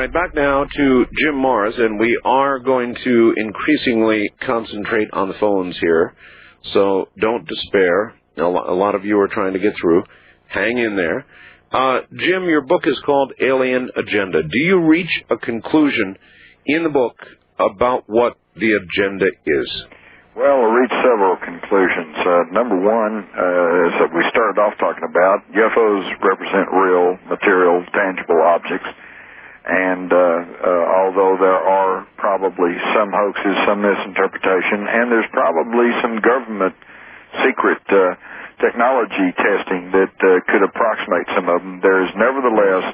right, back now to Jim Marrs, and we are going to increasingly concentrate on the phones here, so don't despair. A lot of you are trying to get through. Hang in there. Jim, your book is called Alien Agenda. Do you reach a conclusion in the book about what the agenda is? Well, we reached several conclusions. Number one, as we started off talking about, UFOs represent real, material, tangible objects. And although there are probably some hoaxes, some misinterpretation, and there's probably some government secret technology testing that could approximate some of them, there is nevertheless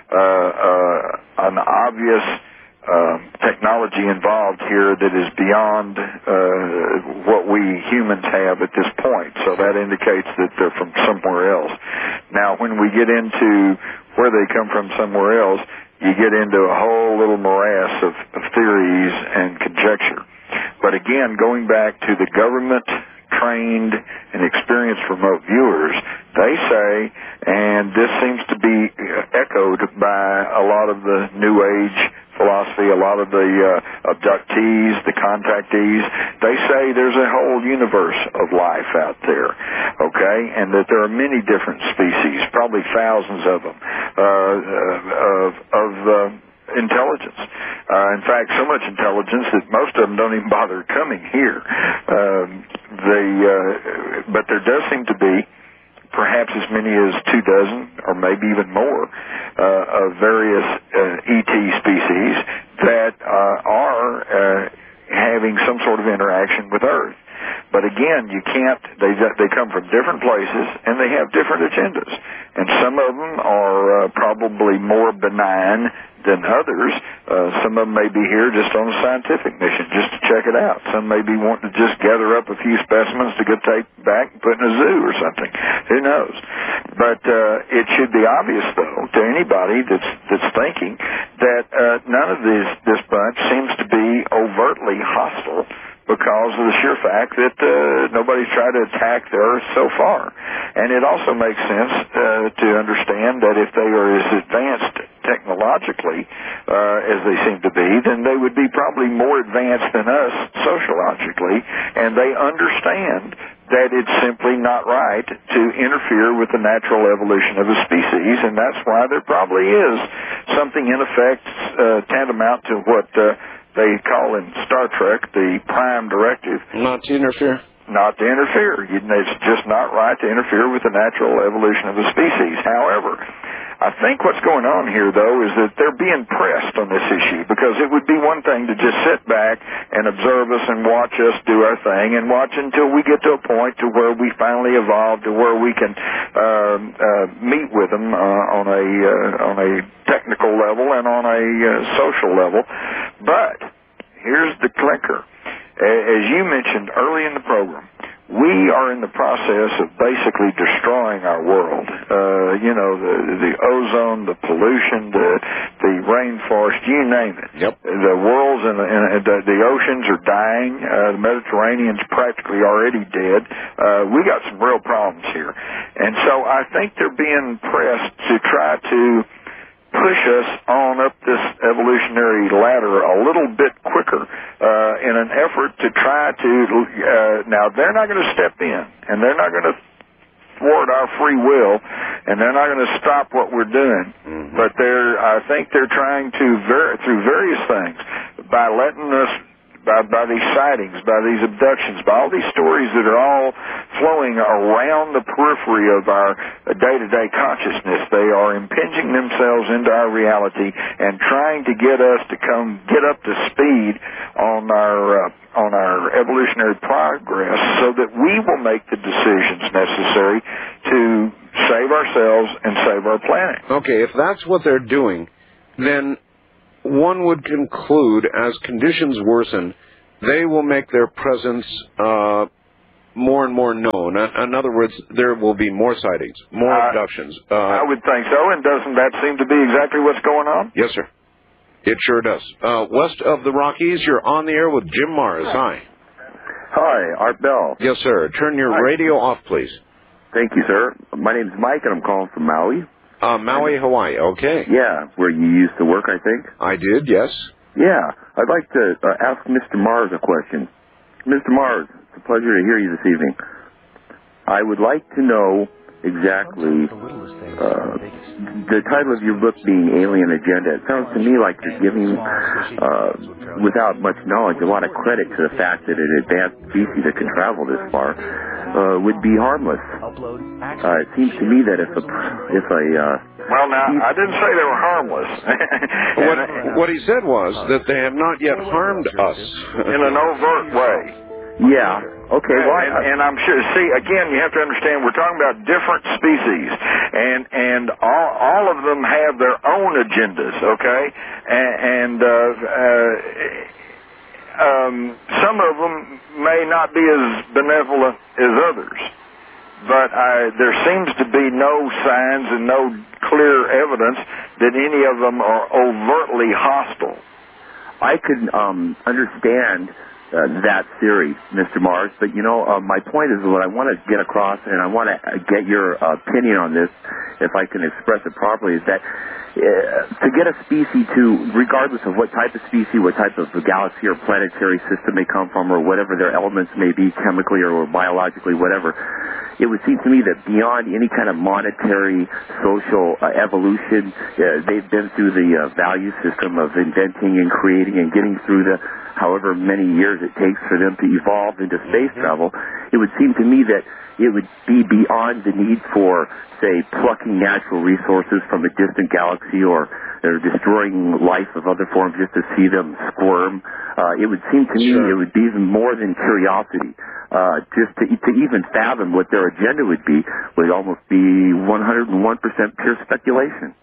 an obvious technology involved here that is beyond what we humans have at this point. So that indicates that they're from somewhere else. Now, when we get into where they come from somewhere else, you get into a whole little morass of theories and conjecture. But again, going back to the government-trained and experienced remote viewers, they say, and this seems to be echoed by a lot of the New Age philosophy, a lot of the abductees, the contactees, they say there's a whole universe of life out there, okay, and that there are many different species, probably thousands of them, of intelligence. In fact, so much intelligence that most of them don't even bother coming here. But there does seem to be perhaps as many as 24 or maybe even more of various ET species that are having some sort of interaction with Earth. But again, you can't, they come from different places and they have different agendas. And some of them are probably more benign than others. Some of them may be here just on a scientific mission, just to check it out. Some may be wanting to just gather up a few specimens to get taken back and put in a zoo or something. Who knows? But it should be obvious, though, to anybody that's thinking that none of this bunch seems to be overtly hostile, because of the sheer fact that nobody's tried to attack the Earth so far. And it also makes sense to understand that if they are as advanced technologically as they seem to be, then they would be probably more advanced than us sociologically, and they understand that it's simply not right to interfere with the natural evolution of a species, and that's why there probably is something in effect tantamount to what they call in Star Trek the Prime Directive. Not to interfere? Not to interfere. It's just not right to interfere with the natural evolution of a species. However, I think what's going on here, though, is that they're being pressed on this issue, because it would be one thing to just sit back and observe us and watch us do our thing and watch until we get to a point to where we finally evolve to where we can meet with them on a technical level and on a social level. But here's the clinker. As you mentioned early in the program, we are in the process of basically destroying our world. The ozone, the pollution, the rainforest, you name it. Yep. The world's the oceans are dying. The Mediterranean's practically already dead. We got some real problems here. And so I think they're being pressed to try to push us on up this evolutionary ladder a little bit quicker in an effort to try to, now they're not going to step in, and they're not going to thwart our free will, and they're not going to stop what we're doing. Mm-hmm. But I think they're trying to, through various things, by letting us, by these sightings, by these abductions, by all these stories that are all flowing around the periphery of our day-to-day consciousness, they are impinging themselves into our reality and trying to get us to get up to speed on our evolutionary progress, so that we will make the decisions necessary to save ourselves and save our planet. Okay, if that's what they're doing, then one would conclude, as conditions worsen, they will make their presence more and more known. In other words, there will be more sightings, more abductions. I would think so, and doesn't that seem to be exactly what's going on? Yes, sir. It sure does. West of the Rockies, you're on the air with Jim Marrs. Hi. Hi, Art Bell. Yes, sir. Turn your radio off, please. Thank you, sir. My name is Mike, and I'm calling from Maui. Maui, Hawaii. Okay. Yeah, where you used to work, I think. I did, yes. Yeah, I'd like to ask Mr. Mars a question. Mr. Mars, it's a pleasure to hear you this evening. I would like to know exactly the title of your book being Alien Agenda. It sounds to me like you're giving, without much knowledge, a lot of credit to the fact that an advanced species that can travel this far would be harmless. It seems to me that if a well, now, I didn't say they were harmless. What he said was that they have not yet harmed us. In an overt way. Yeah. Okay. Well, and I'm sure. See, again, you have to understand we're talking about different species, and all of them have their own agendas. Okay, and some of them may not be as benevolent as others, but there seems to be no signs and no clear evidence that any of them are overtly hostile. I could understand that theory, Mr. Mars, but my point is what I want to get across, and I want to get your opinion on this, if I can express it properly, is that to get a species to, regardless of what type of species, what type of galaxy or planetary system they come from, or whatever their elements may be, chemically or biologically, whatever, it would seem to me that beyond any kind of monetary, social evolution, they've been through the value system of inventing and creating and getting through the however many years it takes for them to evolve into space travel. It would seem to me that it would be beyond the need for, say, plucking natural resources from a distant galaxy or destroying life of other forms just to see them squirm. It would seem to me it would be even more than curiosity. Just to even fathom what their agenda would be would almost be 101% pure speculation.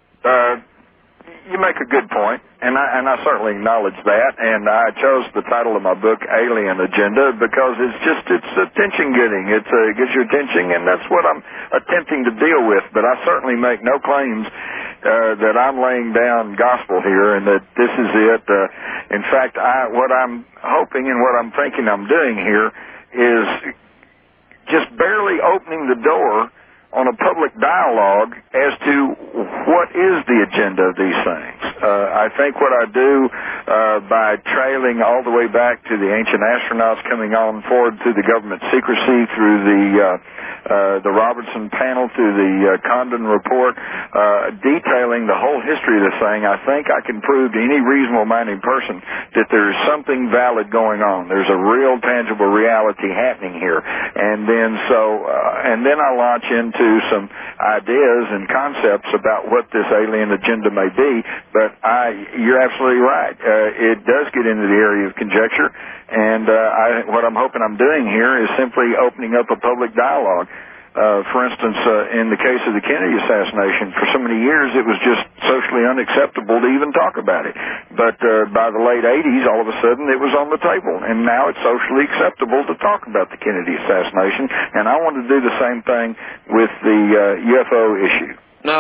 You make a good point, and I certainly acknowledge that, and I chose the title of my book, Alien Agenda, because it's attention-getting. It gets your attention, and that's what I'm attempting to deal with, but I certainly make no claims that I'm laying down gospel here and that this is it. In fact, what I'm hoping and what I'm thinking I'm doing here is just barely opening the door on a public dialogue as to what is the agenda of these things. I think what I do by trailing all the way back to the ancient astronauts coming on forward through the government secrecy, through the Robertson panel, through the Condon report, detailing the whole history of this thing, I think I can prove to any reasonable-minded person that there is something valid going on. There's a real, tangible reality happening here. And then I launch into some ideas and concepts about what this alien agenda may be, but you're absolutely right. It does get into the area of conjecture, and what I'm hoping I'm doing here is simply opening up a public dialogue. For instance, in the case of the Kennedy assassination, for so many years it was just socially unacceptable to even talk about it. But by the late 80s, all of a sudden it was on the table, and now it's socially acceptable to talk about the Kennedy assassination, and I want to do the same thing with the UFO issue.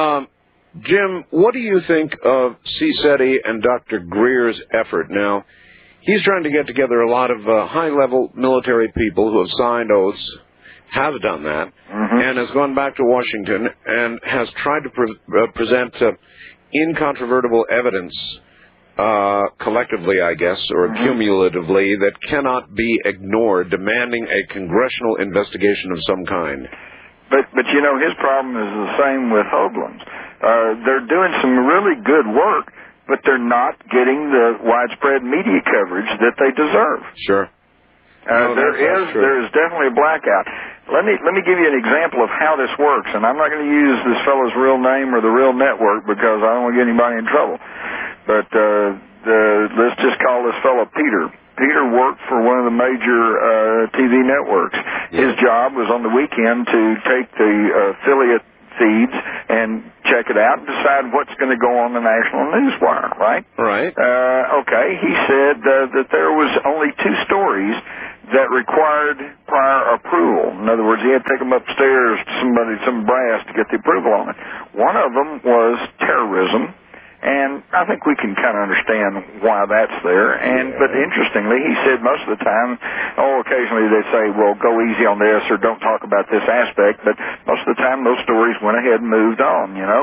Jim, what do you think of C. SETI and Dr. Greer's effort? Now, he's trying to get together a lot of high-level military people who have signed oaths, have done that, and has gone back to Washington and has tried to present incontrovertible evidence collectively, I guess, or cumulatively, that cannot be ignored, demanding a congressional investigation of some kind. But his problem is the same with Hoagland's. They're doing some really good work, but they're not getting the widespread media coverage that they deserve. Sure. There is definitely a blackout. Let me give you an example of how this works, and I'm not going to use this fellow's real name or the real network because I don't want to get anybody in trouble. But let's just call this fellow Peter. Peter worked for one of the major TV networks. His job was on the weekend to take the affiliate feeds and check it out and decide what's going to go on the national newswire, right? Right. Okay. He said that there was only 2 stories that required prior approval. In other words, he had to take them upstairs to some brass to get the approval on it. One of them was terrorism, and I think we can kind of understand why that's there. But interestingly, he said most of the time, occasionally they say, well, go easy on this or don't talk about this aspect, but most of the time those stories went ahead and moved on,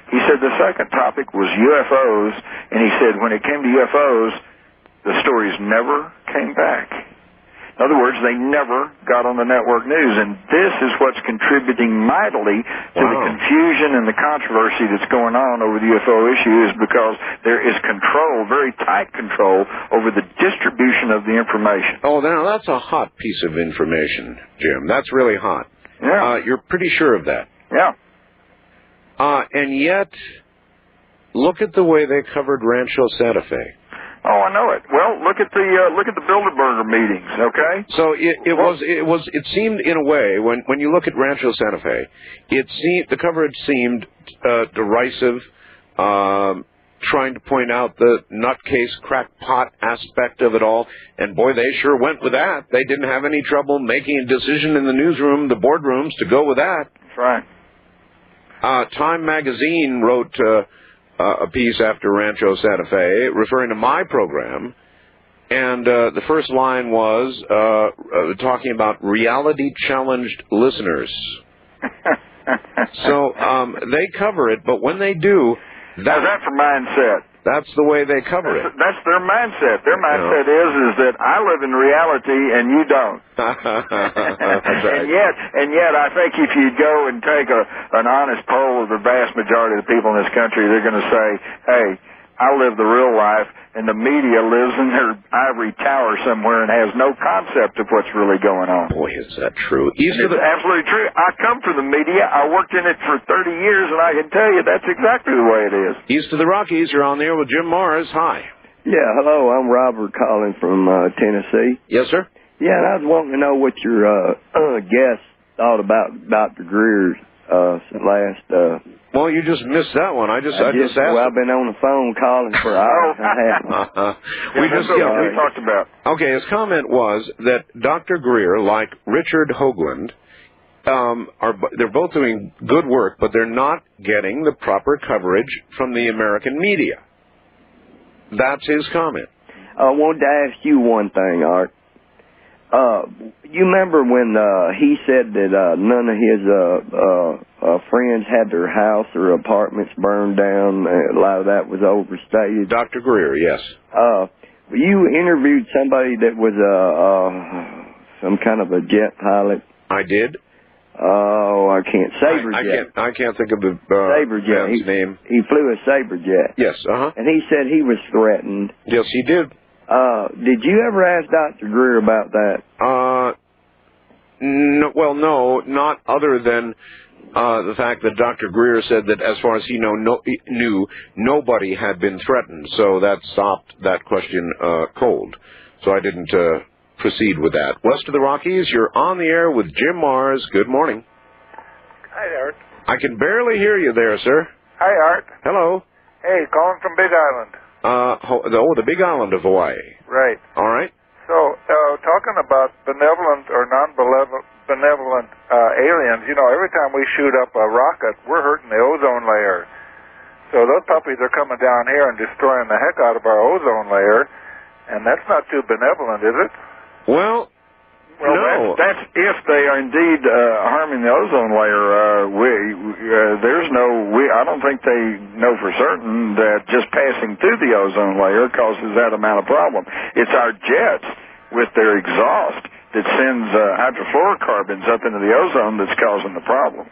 He said the second topic was UFOs, and he said when it came to UFOs, the stories never came back. In other words, they never got on the network news, and this is what's contributing mightily to the confusion and the controversy that's going on over the UFO issue, is because there is control, very tight control, over the distribution of the information. Oh, now that's a hot piece of information, Jim. That's really hot. Yeah. You're pretty sure of that. Yeah. And yet, look at the way they covered Rancho Santa Fe. Oh, I know it. Well, look at the Bilderberger meetings, okay? So it seemed in a way, when you look at Rancho Santa Fe, the coverage seemed derisive, trying to point out the nutcase crackpot aspect of it all, and boy, they sure went with that. They didn't have any trouble making a decision in the newsroom, the boardrooms, to go with that. That's right. Time magazine wrote a piece after Rancho Santa Fe referring to my program, and the first line was talking about reality-challenged listeners. So they cover it, but when they do, that's a mindset. That's the way they cover it. That's their mindset. Their mindset is that I live in reality and you don't. That's right. And yet, I think if you go and take an honest poll of the vast majority of the people in this country, they're going to say, "Hey, I live the real life, and the media lives in their ivory tower somewhere and has no concept of what's really going on." Boy, is that true. It's absolutely true. I come from the media. I worked in it for 30 years, and I can tell you that's exactly the way it is. East of the Rockies, you're on the air with Jim Morris. Hi. Yeah, hello. I'm Robert calling from Tennessee. Yes, sir? Yeah, and I was wanting to know what your guest thought about Dr. Greer's last... Well, you just missed that one. I just asked. Well, I've been on the phone calling for hours and a half. We talked about. Okay, his comment was that Dr. Greer, like Richard Hoagland, they're both doing good work, but they're not getting the proper coverage from the American media. That's his comment. I wanted to ask you one thing, Art. You remember when he said that none of his friends had their house or apartments burned down? A lot of that was overstated. Dr. Greer, yes. You interviewed somebody that was some kind of a jet pilot. I did. Oh, I can't. Saberjet. I can't think of the Saberjet. name. He flew a Saberjet. Yes. And he said he was threatened. Yes, he did. Did you ever ask Dr. Greer about that? No, not other than the fact that Dr. Greer said that as far as he knew, nobody had been threatened. So that stopped that question cold. So I didn't proceed with that. West of the Rockies, you're on the air with Jim Mars. Good morning. Hi, Art. I can barely hear you there, sir. Hi, Art. Hello. Hey, calling from Big Island. The Big Island of Hawaii. Right. All right. So, talking about benevolent or non-benevolent aliens, every time we shoot up a rocket, we're hurting the ozone layer. So those puppies are coming down here and destroying the heck out of our ozone layer, and that's not too benevolent, is it? Well, no. That's if they are indeed harming the ozone layer. I don't think they know for certain that just passing through the ozone layer causes that amount of problem. It's our jets with their exhaust that sends hydrofluorocarbons up into the ozone that's causing the problem.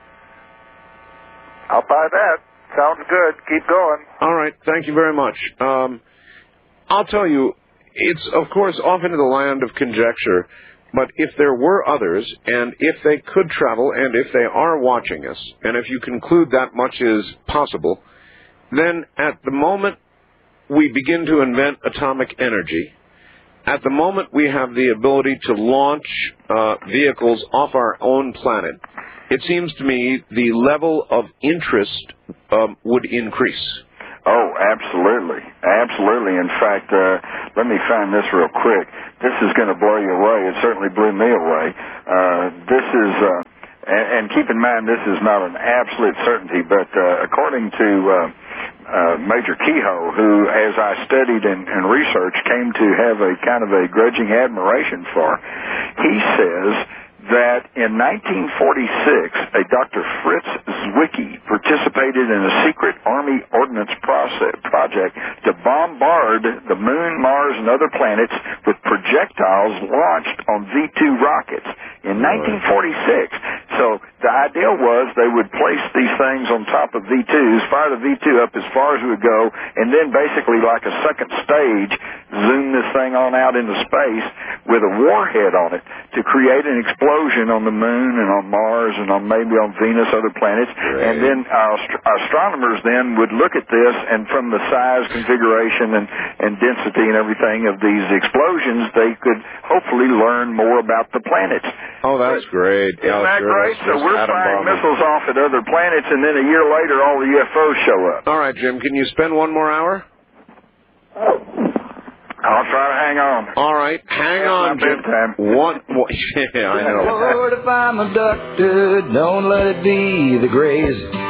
I'll buy that. Sounds good. Keep going. All right. Thank you very much. I'll tell you, it's, of course, off into the land of conjecture, but if there were others, and if they could travel, and if they are watching us, and if you conclude that much is possible, then at the moment we begin to invent atomic energy, at the moment we have the ability to launch vehicles off our own planet, it seems to me the level of interest would increase. Oh, absolutely. Absolutely. In fact, let me find this real quick. This is going to blow you away. It certainly blew me away. This is, and keep in mind, this is not an absolute certainty, but according to Major Kehoe, who, as I studied and researched, came to have a kind of a grudging admiration for, he says that in 1946, a Dr. Fritz Zwicky participated in a secret Army ordnance project to bombard the Moon, Mars, and other planets with projectiles launched on V-2 rockets in 1946. So the idea was they would place these things on top of V-2s, fire the V-2 up as far as it would go, and then basically like a second stage, zoom this thing on out into space with a warhead on it to create an explosion on the Moon and on Mars and on maybe on Venus, other planets. Great. And then astronomers then would look at this, and from the size, configuration, and density and everything of these explosions, they could hopefully learn more about the planets. Oh, that's great. Isn't that great? So we're firing missiles off at other planets, and then a year later, all the UFOs show up. All right, Jim, can you spend one more hour? I'll try to hang on. All right, hang on, Jim. Yeah, I know. Lord, if I'm abducted, don't let it be the Greys.